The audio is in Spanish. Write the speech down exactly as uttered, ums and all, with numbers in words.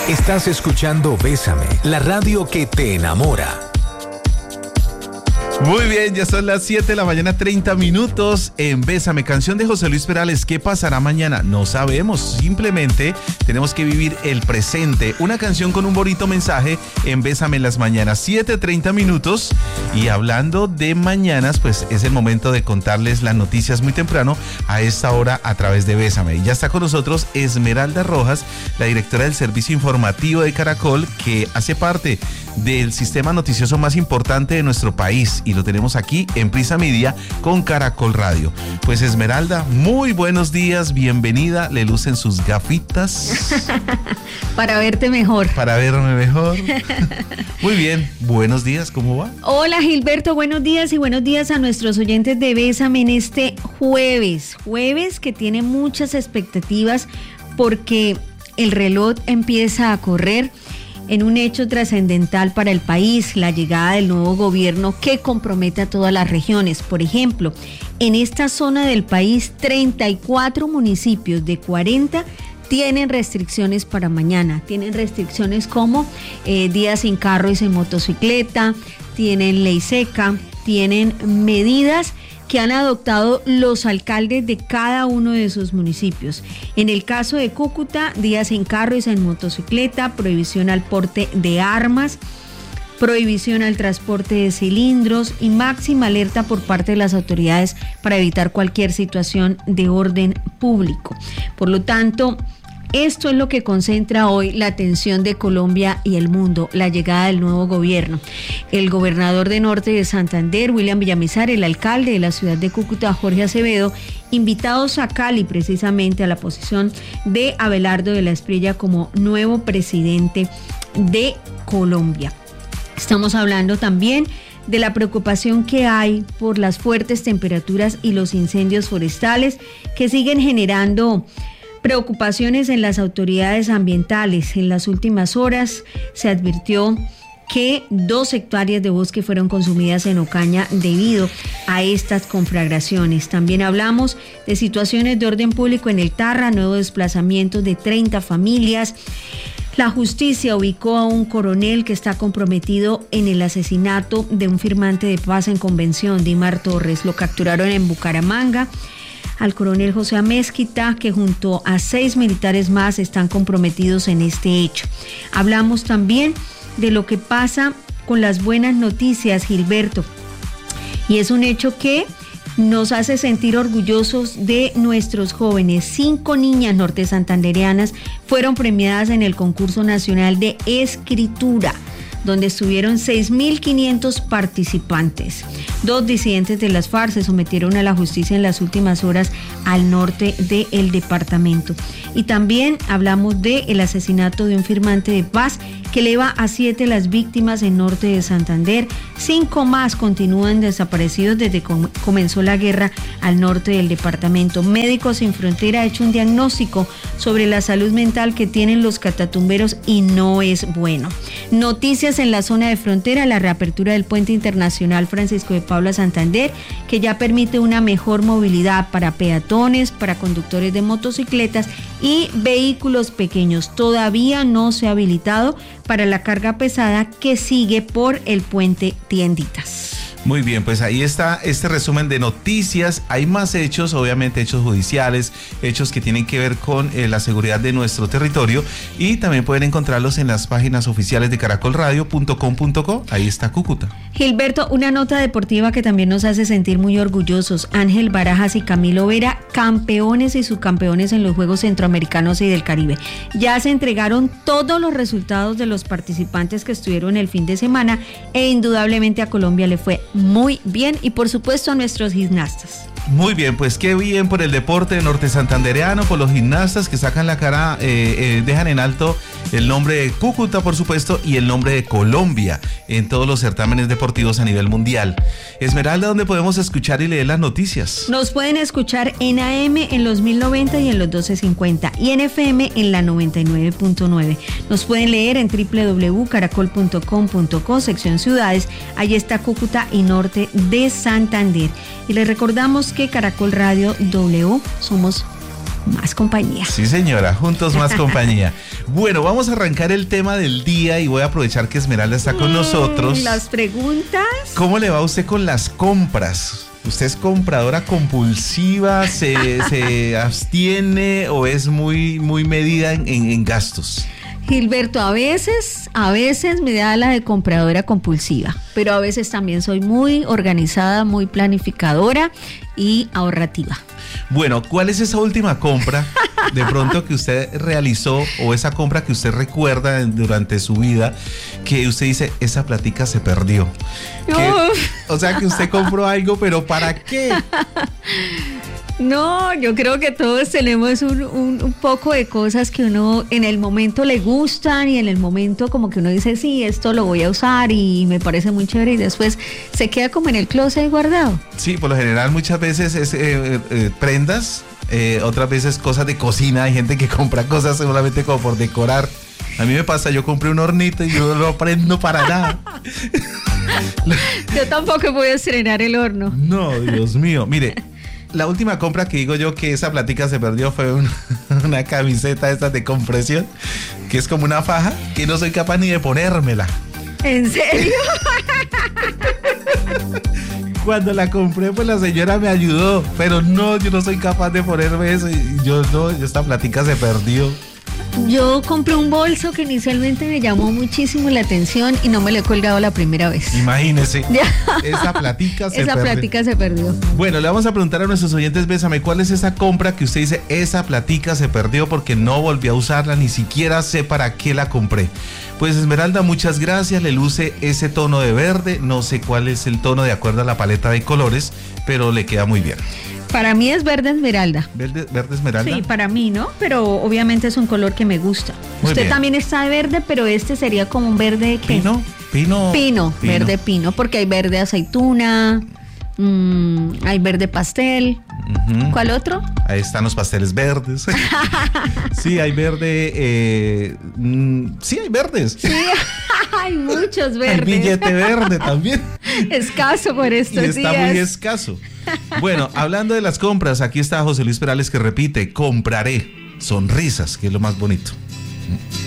Estás escuchando Bésame, la radio que te enamora. Muy bien, ya son las siete de la mañana, treinta minutos en Bésame, canción de José Luis Perales. ¿Qué pasará mañana? No sabemos, simplemente tenemos que vivir el presente. Una canción con un bonito mensaje en Bésame en las mañanas, siete treinta minutos. Y hablando de mañanas, pues es el momento de contarles las noticias muy temprano a esta hora a través de Bésame. Y ya está con nosotros Esmeralda Rojas, la directora del servicio informativo de Caracol, que hace parte del sistema noticioso más importante de nuestro país, y lo tenemos aquí en Prisa Media con Caracol Radio. Pues Esmeralda, muy buenos días, bienvenida, le lucen sus gafitas. Para verte mejor. Para verme mejor. Muy bien, buenos días, ¿cómo va? Hola Gilberto, buenos días y buenos días a nuestros oyentes de Bésame en este jueves, jueves que tiene muchas expectativas porque el reloj empieza a correr en un hecho trascendental para el país, la llegada del nuevo gobierno que compromete a todas las regiones. Por ejemplo, en esta zona del país, treinta y cuatro municipios de cuarenta tienen restricciones para mañana. Tienen restricciones como eh, días sin carro y sin motocicleta, tienen ley seca, tienen medidas que han adoptado los alcaldes de cada uno de sus municipios. En el caso de Cúcuta, días en carro y en motocicleta, prohibición al porte de armas, prohibición al transporte de cilindros y máxima alerta por parte de las autoridades para evitar cualquier situación de orden público. Por lo tanto, esto es lo que concentra hoy la atención de Colombia y el mundo, la llegada del nuevo gobierno. El gobernador de Norte de Santander, William Villamizar, el alcalde de la ciudad de Cúcuta, Jorge Acevedo, invitados a Cali precisamente a la posición de Abelardo de la Espriella como nuevo presidente de Colombia. Estamos hablando también de la preocupación que hay por las fuertes temperaturas y los incendios forestales que siguen generando preocupaciones en las autoridades ambientales. En las últimas horas se advirtió que dos hectáreas de bosque fueron consumidas en Ocaña debido a estas conflagraciones. También hablamos de situaciones de orden público en el Tarra, nuevos desplazamientos de treinta familias. La justicia ubicó a un coronel que está comprometido en el asesinato de un firmante de paz en convención, Dimar Torres. Lo capturaron en Bucaramanga. Al coronel José Amezquita, que junto a seis militares más están comprometidos en este hecho. Hablamos también de lo que pasa con las buenas noticias, Gilberto, y es un hecho que nos hace sentir orgullosos de nuestros jóvenes. Cinco niñas norte santandereanas fueron premiadas en el concurso nacional de escritura, donde estuvieron seis mil quinientos participantes. Dos disidentes de las FARC se sometieron a la justicia en las últimas horas al norte del departamento. Y también hablamos del asesinato de un firmante de paz que eleva a siete las víctimas en norte de Santander. Cinco más continúan desaparecidos desde que comenzó la guerra al norte del departamento. Médicos Sin Frontera ha hecho un diagnóstico sobre la salud mental que tienen los catatumberos y no es bueno. Noticias en la zona de frontera, la reapertura del puente internacional Francisco de Paula Santander, que ya permite una mejor movilidad para peatones, para conductores de motocicletas y vehículos pequeños. Todavía no se ha habilitado para la carga pesada que sigue por el puente Tienditas. Muy bien, pues ahí está este resumen de noticias. Hay más hechos, obviamente hechos judiciales, hechos que tienen que ver con eh, la seguridad de nuestro territorio, y también pueden encontrarlos en las páginas oficiales de caracol radio punto com punto co. Ahí está Cúcuta. Gilberto, una nota deportiva que también nos hace sentir muy orgullosos. Ángel Barajas y Camilo Vera, campeones y subcampeones en los Juegos Centroamericanos y del Caribe. Ya se entregaron todos los resultados de los participantes que estuvieron el fin de semana e indudablemente a Colombia le fue muy bien, y por supuesto a nuestros gimnastas. Muy bien, pues qué bien por el deporte norte santandereano, por los gimnastas que sacan la cara, eh, eh, dejan en alto el nombre de Cúcuta, por supuesto, y el nombre de Colombia en todos los certámenes deportivos a nivel mundial. Esmeralda, ¿dónde podemos escuchar y leer las noticias? Nos pueden escuchar en A M en los mil noventa y en los doce cincuenta, y en F M en la noventa y nueve punto nueve. Nos pueden leer en doble u doble u doble u punto caracol punto com punto co, sección ciudades. Allí está Cúcuta y norte de Santander. Y les recordamos que Caracol Radio W somos más compañía. Sí, señora, juntos más compañía. Bueno, vamos a arrancar el tema del día y voy a aprovechar que Esmeralda está con nosotros. Las preguntas. ¿Cómo le va a usted con las compras? ¿Usted es compradora compulsiva? ¿Se, se abstiene o es muy, muy medida en, en, en gastos? Gilberto, a veces, a veces me da la de compradora compulsiva, pero a veces también soy muy organizada, muy planificadora y ahorrativa. Bueno, ¿cuál es esa última compra de pronto que usted realizó o esa compra que usted recuerda durante su vida que usted dice, esa platica se perdió? Que, o sea, que usted compró algo, pero ¿para qué? No, yo creo que todos tenemos un, un, un poco de cosas que uno en el momento le gustan y en el momento como que uno dice, sí, esto lo voy a usar y me parece muy chévere y después se queda como en el closet guardado. Sí, por lo general muchas veces es eh, eh, prendas, eh, otras veces cosas de cocina, hay gente que compra cosas solamente como por decorar. A mí me pasa, yo compré un hornito y yo no lo prendo para nada. Yo tampoco voy a estrenar el horno. No, Dios mío, mire. La última compra que digo yo que esa platica se perdió fue una, una camiseta esta de compresión, que es como una faja, que no soy capaz ni de ponérmela. ¿En serio? Cuando la compré, pues la señora me ayudó, pero no, yo no soy capaz de ponerme eso y yo no, esta platica se perdió. Yo compré un bolso que inicialmente me llamó muchísimo la atención y no me lo he colgado la primera vez. Imagínese, esa platica se esa perdió. platica se perdió. Bueno, le vamos a preguntar a nuestros oyentes, Bésame, ¿cuál es esa compra que usted dice, esa platica se perdió porque no volví a usarla, ni siquiera sé para qué la compré? Pues Esmeralda, muchas gracias, le luce ese tono de verde, no sé cuál es el tono de acuerdo a la paleta de colores, pero le queda muy bien. Para mí es verde esmeralda. ¿Verde, verde esmeralda? Sí, para mí, ¿no? Pero obviamente es un color que me gusta. Muy Usted bien. También está de verde, pero este sería como un verde que... ¿Pino? Pino. Pino, pino. Verde pino, porque hay verde aceituna, mmm, hay verde pastel. Uh-huh. ¿Cuál otro? Ahí están los pasteles verdes. Sí, hay verde. Eh, mm, sí, hay verdes. Sí, hay muchos verdes. Hay billete verde también. Escaso por estos y está días. muy escaso. Bueno, hablando de las compras, aquí está José Luis Perales que repite: compraré sonrisas, que es lo más bonito.